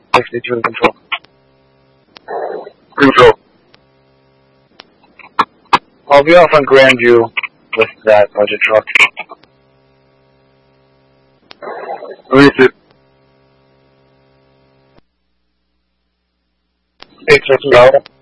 62 to control. Control. I'll be off on Grandview with that budget truck. Release it. 850.